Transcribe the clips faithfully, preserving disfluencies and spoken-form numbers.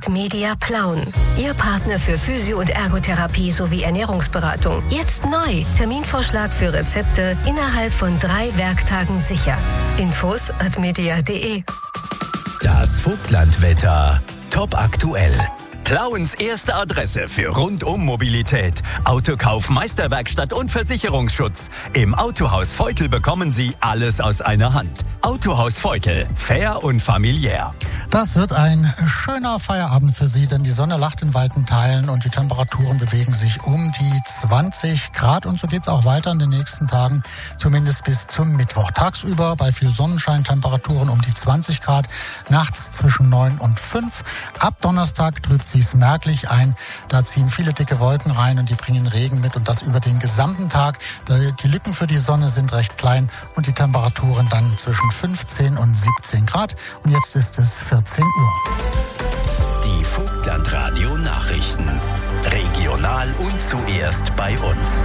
Ad Media Plauen. Ihr Partner für Physio- und Ergotherapie sowie Ernährungsberatung. Jetzt neu. Terminvorschlag für Rezepte innerhalb von drei Werktagen sicher. Infos admedia punkt de. Das Vogtlandwetter. Top aktuell. Plauens erste Adresse für Rundum-Mobilität. Autokauf, Meisterwerkstatt und Versicherungsschutz. Im Autohaus Veutel bekommen Sie alles aus einer Hand. Autohaus Veutel. Fair und familiär. Das wird ein schöner Feierabend für Sie, denn die Sonne lacht in weiten Teilen und die Temperaturen bewegen sich um die zwanzig Grad. Und so geht es auch weiter in den nächsten Tagen, zumindest bis zum Mittwoch. Tagsüber bei viel Sonnenschein Temperaturen um die zwanzig Grad, nachts zwischen neun und fünf. Ab Donnerstag trübt sie es merklich ein. Da ziehen viele dicke Wolken rein und die bringen Regen mit und das über den gesamten Tag. Die Lücken für die Sonne sind recht klein und die Temperaturen dann zwischen fünfzehn und siebzehn Grad. Und jetzt ist es vierzehn Uhr. Die Vogtlandradio Nachrichten. Regional und zuerst bei uns.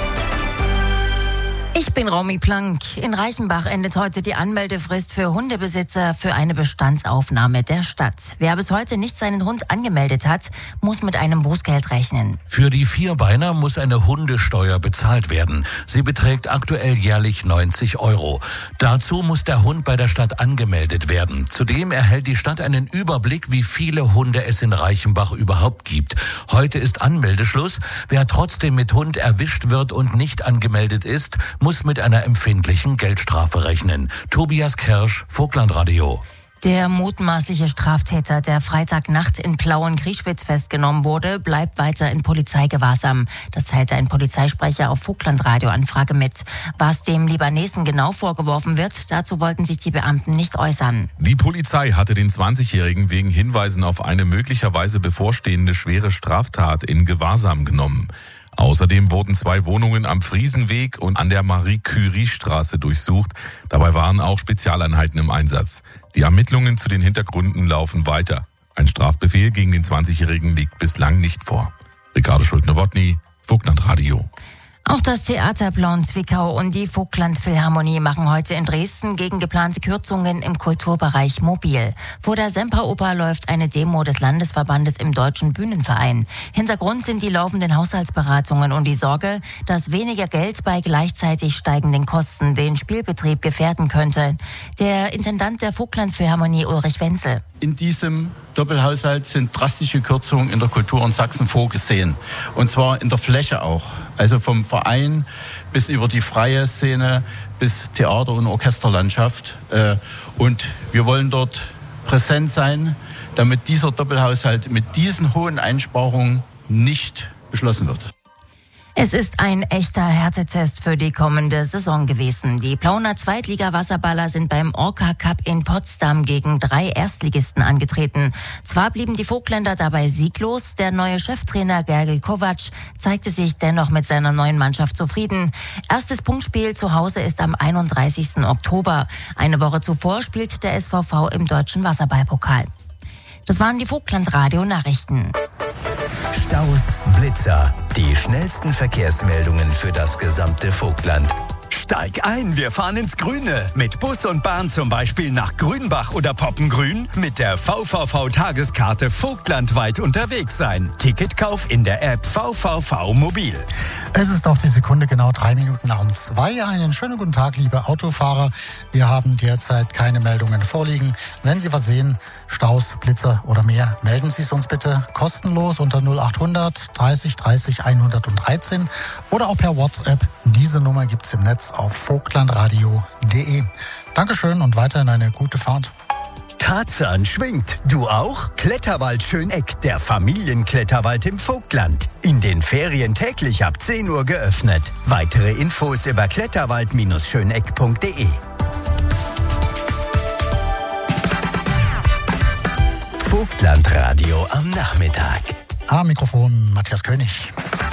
Ich bin Romy Plank. In Reichenbach endet heute die Anmeldefrist für Hundebesitzer für eine Bestandsaufnahme der Stadt. Wer bis heute nicht seinen Hund angemeldet hat, muss mit einem Bußgeld rechnen. Für die Vierbeiner muss eine Hundesteuer bezahlt werden. Sie beträgt aktuell jährlich neunzig Euro. Dazu muss der Hund bei der Stadt angemeldet werden. Zudem erhält die Stadt einen Überblick, wie viele Hunde es in Reichenbach überhaupt gibt. Heute ist Anmeldeschluss. Wer trotzdem mit Hund erwischt wird und nicht angemeldet ist, muss mit einer empfindlichen Geldstrafe rechnen. Tobias Kersch, Vogtlandradio. Der mutmaßliche Straftäter, der Freitagnacht in Plauen-Grieschwitz festgenommen wurde, bleibt weiter in Polizeigewahrsam. Das teilte ein Polizeisprecher auf Vogtlandradio-Anfrage mit. Was dem Libanesen genau vorgeworfen wird, dazu wollten sich die Beamten nicht äußern. Die Polizei hatte den zwanzigjährigen wegen Hinweisen auf eine möglicherweise bevorstehende schwere Straftat in Gewahrsam genommen. Außerdem wurden zwei Wohnungen am Friesenweg und an der Marie-Curie-Straße durchsucht. Dabei waren auch Spezialeinheiten im Einsatz. Die Ermittlungen zu den Hintergründen laufen weiter. Ein Strafbefehl gegen den zwanzigjährigen liegt bislang nicht vor. Ricardo Schulte-Nowotny, Vogtlandradio. Auch das Theater Plauen-Zwickau und die Vogtland-Philharmonie machen heute in Dresden gegen geplante Kürzungen im Kulturbereich mobil. Vor der Semperoper läuft eine Demo des Landesverbandes im Deutschen Bühnenverein. Hintergrund sind die laufenden Haushaltsberatungen und die Sorge, dass weniger Geld bei gleichzeitig steigenden Kosten den Spielbetrieb gefährden könnte. Der Intendant der Vogtland-Philharmonie, Ulrich Wenzel. In diesem Doppelhaushalt sind drastische Kürzungen in der Kultur in Sachsen vorgesehen. Und zwar in der Fläche auch. Also vom Verein bis über die freie Szene bis Theater- und Orchesterlandschaft. Und wir wollen dort präsent sein, damit dieser Doppelhaushalt mit diesen hohen Einsparungen nicht beschlossen wird. Es ist ein echter Härtetest für die kommende Saison gewesen. Die Plauener Zweitliga-Wasserballer sind beim Orca Cup in Potsdam gegen drei Erstligisten angetreten. Zwar blieben die Vogtländer dabei sieglos, der neue Cheftrainer Gergely Kovac zeigte sich dennoch mit seiner neuen Mannschaft zufrieden. Erstes Punktspiel zu Hause ist am einunddreißigsten Oktober. Eine Woche zuvor spielt der S V V im Deutschen Wasserballpokal. Das waren die Vogtlandradio-Nachrichten. Staus, Blitzer, die schnellsten Verkehrsmeldungen für das gesamte Vogtland. Steig ein, wir fahren ins Grüne. Mit Bus und Bahn zum Beispiel nach Grünbach oder Poppengrün. Mit der V V V-Tageskarte vogtlandweit unterwegs sein. Ticketkauf in der App V V V Mobil. Es ist auf die Sekunde genau drei Minuten nach um zwei. Einen schönen guten Tag, liebe Autofahrer. Wir haben derzeit keine Meldungen vorliegen. Wenn Sie was sehen, Staus, Blitzer oder mehr, melden Sie es uns bitte kostenlos unter null achthundert dreißig dreißig hundertdreizehn oder auch per WhatsApp. Diese Nummer gibt's im Netz auf vogtlandradio punkt de. Dankeschön und weiterhin eine gute Fahrt. Tarzan schwingt. Du auch? Kletterwald Schöneck, der Familienkletterwald im Vogtland. In den Ferien täglich ab zehn Uhr geöffnet. Weitere Infos über kletterwald Schöneck punkt de. Vogtlandradio am Nachmittag. Am Mikrofon Matthias König.